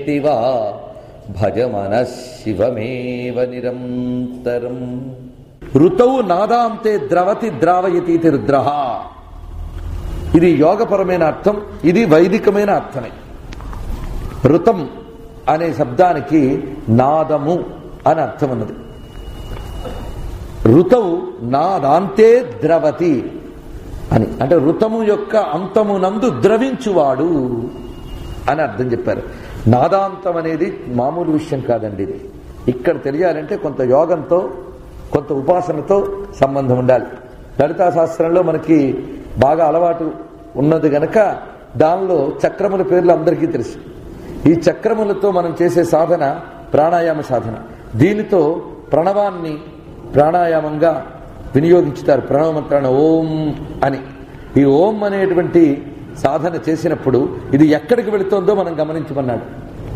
వా భజమన శివమేవ నిరంతరం. ఋతవు నాదాంతే ద్రవతి ద్రావయతి రుద్రః. ఇది యోగపరమైన అర్థం, ఇది వైదికమైన అర్థమే. ఋతం అనే శబ్దానికి నాదము అని అర్థం ఉన్నది. ఋతవు నాదాంతే ద్రవతి అని అంటే ఋతము యొక్క అంతమునందు ద్రవించువాడు అని అర్థం చెప్పారు. నాదాంతం అనేది మామూలు విషయం కాదండి. ఇది ఇక్కడ తెలియాలంటే కొంత యోగంతో కొంత ఉపాసనతో సంబంధం ఉండాలి. లలితా శాస్త్రంలో మనకి బాగా అలవాటు ఉన్నది గనక దానిలో చక్రముల పేర్లు అందరికీ తెలుసు. ఈ చక్రములతో మనం చేసే సాధన ప్రాణాయామ సాధన. దీనితో ప్రణవాన్ని ప్రాణాయామంగా వినియోగించుతారు. ప్రణవ మంత్రాన్ని ఓం అని. ఈ ఓం అనేటువంటి సాధన చేసినప్పుడు ఇది ఎక్కడికి వెళుతోందో మనం గమనించమన్నాడు.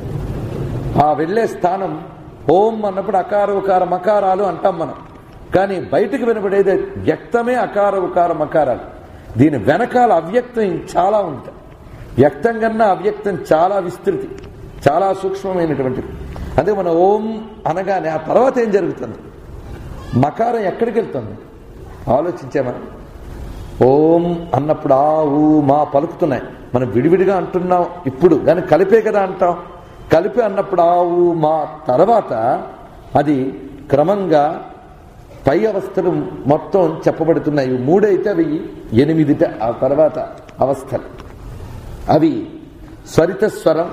ఆ వెళ్లే స్థానం ఓం అన్నప్పుడు అకార ఉకార మకారాలు అంటాం మనం. కానీ బయటికి వినబడేది వ్యక్తమే అకార ఉకార మకారాలు. దీని వెనకాల అవ్యక్తం చాలా ఉంటుంది. వ్యక్తం కన్నా అవ్యక్తం చాలా విస్తృతి, చాలా సూక్ష్మమైనటువంటిది. అదే మన ఓం అనగానే ఆ తర్వాత ఏం జరుగుతుంది, మకారం ఎక్కడికి వెళ్తుంది ఆలోచించే మనం. ఓం అన్నప్పుడు ఆ ఊ మా పలుకుతున్నాయి. మనం విడివిడిగా అంటున్నాం ఇప్పుడు, కానీ కలిపే కదా అంటాం. కలిపి అన్నప్పుడు ఆ ఊ మా తర్వాత అది క్రమంగా పై అవస్థలు మొత్తం చెప్పబడుతున్నాయి. 3 అయితే అవి 8 ఆ తర్వాత అవస్థలు. అవి స్వరిత స్వరం,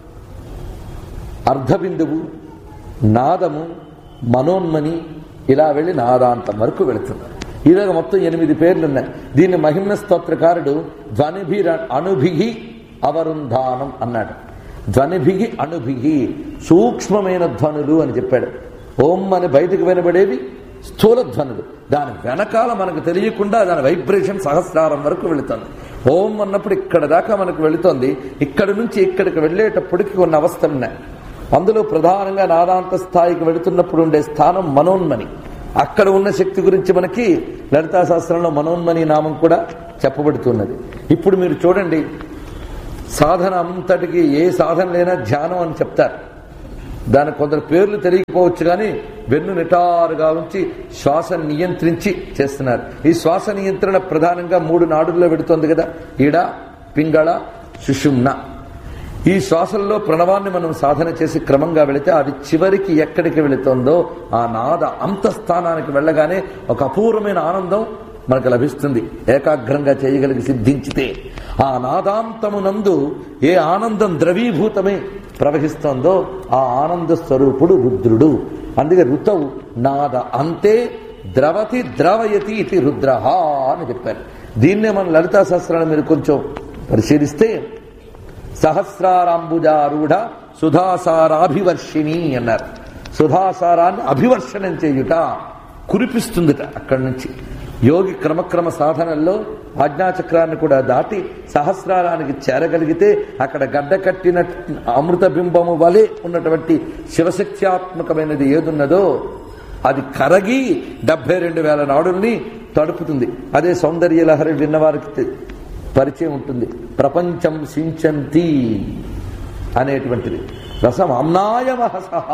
అర్ధబిందువు, నాదము, మనోన్మని, ఇలా వెళ్ళి నాదాంతం వరకు వెళుతుంది. ఇలాగ మొత్తం 8 పేర్లున్నాయి. దీన్ని మహిమ్న స్తోత్రకారుడు ధ్వనిభి అణుభిహి అవరుంధానం అన్నాడు. ధ్వనిభిహి అణుభిహి సూక్ష్మమైన ధ్వనులు అని చెప్పాడు. ఓం అని బయటకు వినబడేవి స్థూల ధ్వనులు. దాని వెనకాల మనకు తెలియకుండా దాని వైబ్రేషన్ సహస్రారం వరకు వెళుతుంది. ఓం అన్నప్పుడు ఇక్కడ దాకా మనకు వెళుతోంది. ఇక్కడి నుంచి ఇక్కడికి వెళ్ళేటప్పటికి కొన్ని అవస్థలు ఉన్నాయి. అందులో ప్రధానంగా నాదాంత స్థాయికి వెళుతున్నప్పుడు ఉండే స్థానం మనోన్మని. అక్కడ ఉన్న శక్తి గురించి మనకి లలితా శాస్త్రంలో మనోన్మని నామం కూడా చెప్పబడుతున్నది. ఇప్పుడు మీరు చూడండి, సాధన అంతటికి ఏ సాధన లేనా ధ్యానం అని చెప్తారు. దానికి కొందరు పేర్లు తెలియకపోవచ్చు, కానీ వెన్ను నిటారుగా ఉంచి శ్వాస నియంత్రించి చేస్తున్నారు. ఈ శ్వాస నియంత్రణ ప్రధానంగా 3 నాడుల్లో పెడుతోంది కదా, ఈడ, పింగళ, సుషుమ్న. ఈ శ్వాసల్లో ప్రణవాన్ని మనం సాధన చేసి క్రమంగా వెళితే అది చివరికి ఎక్కడికి వెళుతోందో ఆ నాద అంతఃస్థానానికి వెళ్ళగానే ఒక అపూర్వమైన ఆనందం మనకు లభిస్తుంది. ఏకాగ్రంగా చేయగలిగి సిద్ధించితే ఆ నాదాంతమునందు ఏ ఆనందం ద్రవీభూతమై ప్రవహిస్తోందో ఆ ఆనంద స్వరూపుడు రుద్రుడు. అందుకే ఋతవు నాద అంతే ద్రవతి ద్రవయతి ఇది రుద్రః అని చెప్పారు. దీన్నే మన లలితా శాస్త్రాన్ని మీరు కొంచెం పరిశీలిస్తే సహస్రారాంబుజారూఢ సుధాసారాభివర్షిణి అన్నారు. సుధాసారాన్ని అభివర్షణం చేయుట, కురిపిస్తుందిట. అక్కడి నుంచి యోగి క్రమక్రమ సాధనల్లో ఆజ్ఞాచక్రాన్ని కూడా దాటి సహస్రారానికి చేరగలిగితే అక్కడ గడ్డ కట్టిన అమృత బింబము వలె ఉన్నటువంటి శివశక్త్యాత్మకమైనది ఏదున్నదో అది కరగి 72,000 నాడుల్ని తడుపుతుంది. అదే సౌందర్య లహరి విన్నవారికి పరిచయం ఉంటుంది. ప్రపంచం సించంతి అనేటువంటిది రసం అమ్నాయ మహసహ.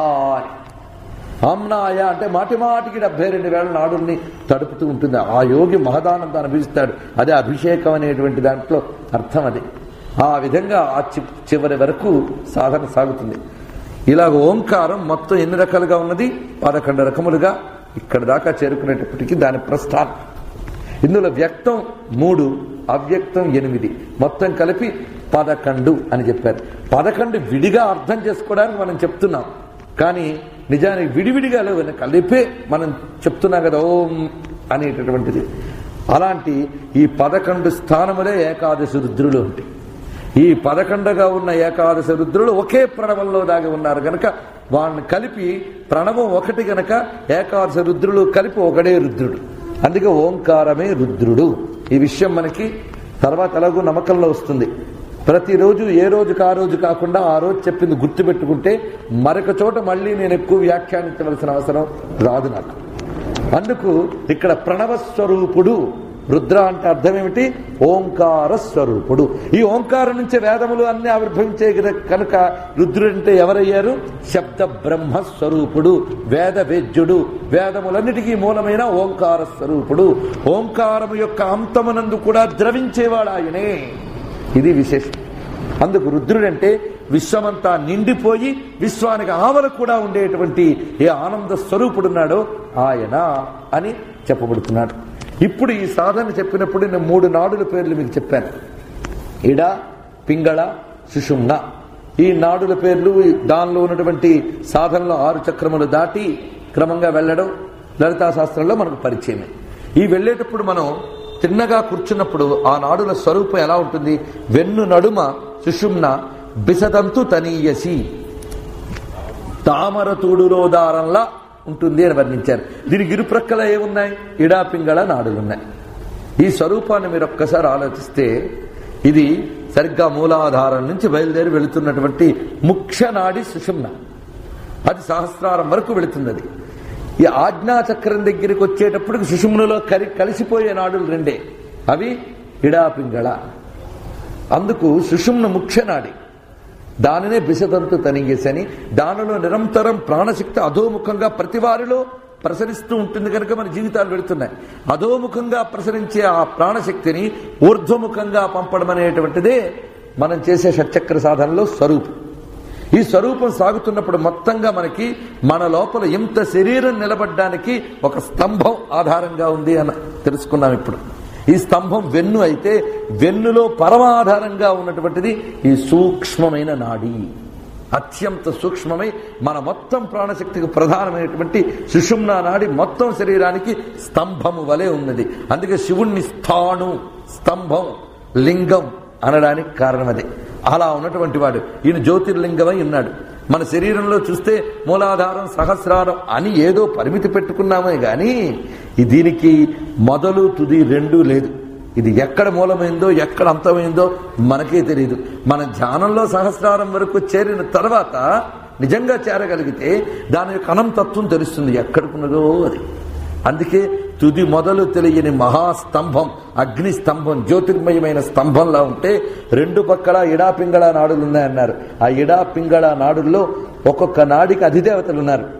అమ్నాయ అంటే మాటి మాటికి 72,000 నాడుల్ని తడుపుతూ ఉంటుంది. ఆ యోగి మహదానంద అనుభవిస్తాడు. అదే అభిషేకం అనేటువంటి దాంట్లో అర్థం అది. ఆ విధంగా ఆ చివరి వరకు సాధన సాగుతుంది. ఇలాగ ఓంకారం మొత్తం ఎన్ని రకాలుగా ఉన్నది, 11 రకములుగా ఇక్కడ దాకా చేరుకునేటప్పటికీ దాని ప్రస్థానం. ఇందులో వ్యక్తం 3, అవ్యక్తం 8, మొత్తం కలిపి 11 అని చెప్పారు. 11 విడిగా అర్థం చేసుకోవడానికి మనం చెప్తున్నాం, కానీ నిజానికి విడివిడిగా లేవు, కలిపే మనం చెప్తున్నాం కదా ఓం అనేటటువంటిది. అలాంటి ఈ 11 స్థానములే ఏకాదశి రుద్రులు ఉంటాయి. ఈ 11గా ఉన్న ఏకాదశి రుద్రులు ఒకే ప్రణవంలో దాగి ఉన్నారు గనక వాళ్ళని కలిపి ప్రణవం ఒకటి గనక ఏకాదశి రుద్రులు కలిపి ఒకడే రుద్రుడు. అందుకే ఓంకారమే రుద్రుడు. ఈ విషయం మనకి తర్వాత ఎలాగో నమ్మకంలో వస్తుంది. ప్రతిరోజు ఏ రోజుకు ఆ రోజు కాకుండా ఆ రోజు చెప్పింది గుర్తుపెట్టుకుంటే మరొక చోట మళ్ళీ నేను ఎక్కువ వ్యాఖ్యానించవలసిన అవసరం రాదు నాకు. అందుకు ఇక్కడ ప్రణవస్వరూపుడు రుద్ర అంటే అర్థం ఏమిటి? ఓంకార స్వరూపుడు. ఈ ఓంకారం నుంచే వేదములు అన్ని ఆవిర్భవించే కనుక రుద్రుడు అంటే ఎవరయ్యారు? శబ్ద బ్రహ్మ స్వరూపుడు, వేద వేద్యుడు, వేదములన్నిటికీ మూలమైన ఓంకార స్వరూపుడు. ఓంకారము యొక్క అంతమునందు కూడా ద్రవించేవాడు ఆయనే. ఇది విశేషం. అందుకు రుద్రుడంటే విశ్వమంతా నిండిపోయి విశ్వానికి ఆవల కూడా ఉండేటువంటి ఏ ఆనంద స్వరూపుడున్నాడో ఆయన అని చెప్పబడుతున్నాడు. ఇప్పుడు ఈ సాధన చెప్పినప్పుడు నేను 3 నాడుల పేర్లు మీకు చెప్పాను. ఇడ, పింగళ, సుషుమ్న. ఈ నాడుల పేర్లు దానిలో ఉన్నటువంటి సాధనలో 6 చక్రములు దాటి క్రమంగా వెళ్ళడం లలితా శాస్త్రంలో మనకు పరిచయమే. ఈ వెళ్ళేటప్పుడు మనం తిన్నగా కూర్చున్నప్పుడు ఆ నాడుల స్వరూపం ఎలా ఉంటుంది? వెన్ను నడుమ సుషుమ్న బిసదంతు తనీయసి, తామర తూడురోదారంలా ఉంటుంది అని వర్ణించారు. దీనికి ఇరుప్రక్కల ఏమున్నాయి? ఇడా, పింగళ నాడులున్నాయి. ఈ స్వరూపాన్ని మీరు ఒక్కసారి ఆలోచిస్తే ఇది సరిగ్గా మూలాధారం నుంచి బయలుదేరి వెళుతున్నటువంటి ముఖ్య నాడి సుషుమ్న. అది సహస్రారం వరకు వెళుతుంది. అది ఈ ఆజ్ఞాచక్రం దగ్గరికి వచ్చేటప్పటికి సుషుమ్నలో కలిసిపోయే నాడులు 2. అవి ఇడా, పింగళ. అందుకు సుషుమ్న ముఖ్య నాడి. దానినే బిసదంతు తనిగేసని, దానిలో నిరంతరం ప్రాణశక్తి అధోముఖంగా ప్రతి వారిలో ప్రసరిస్తూ ఉంటుంది కనుక మన జీవితాలు వెళుతున్నాయి. అధోముఖంగా ప్రసరించే ఆ ప్రాణశక్తిని ఊర్ధ్వముఖంగా పంపడం అనేటువంటిదే మనం చేసే షట్చక్ర సాధనలో స్వరూపం. ఈ స్వరూపం సాగుతున్నప్పుడు మొత్తంగా మనకి మన లోపల ఇంత శరీరం నిలబడ్డానికి ఒక స్తంభం ఆధారంగా ఉంది అని తెలుసుకున్నాం. ఇప్పుడు ఈ స్తంభం వెన్ను అయితే వెన్నులో పరమాధారంగా ఉన్నటువంటిది ఈ సూక్ష్మమైన నాడి. అత్యంత సూక్ష్మమై మన మొత్తం ప్రాణశక్తికి ప్రధానమైనటువంటి సుషుమ్నా నాడి మొత్తం శరీరానికి స్తంభము వలె ఉన్నది. అందుకే శివుణ్ణి స్థాణు, స్తంభం, లింగం అనడానికి కారణం అదే. అలా ఉన్నటువంటి వాడు ఈయన జ్యోతిర్లింగమై ఉన్నాడు. మన శరీరంలో చూస్తే మూలాధారం, సహస్రారం అని ఏదో పరిమితి పెట్టుకున్నామే గాని దీనికి మొదలు తుది 2 లేదు. ఇది ఎక్కడ మూలమైందో ఎక్కడ అంతమైందో మనకే తెలియదు. మన ధ్యానంలో సహస్రారం వరకు చేరిన తర్వాత నిజంగా చేరగలిగితే దాని యొక్క అనంతత్వం తెలుస్తుంది, ఎక్కడికున్నదో అది. అందుకే తుది మొదలు తెలియని మహాస్తంభం, అగ్ని స్తంభం, జ్యోతిర్మయమైన స్తంభంలా ఉంటే 2 పక్కల ఇడా, పింగళ నాడులు ఉన్నాయన్నారు. ఆ ఇడా, పింగళ నాడుల్లో ఒక్కొక్క నాడికి అధిదేవతలు ఉన్నారు.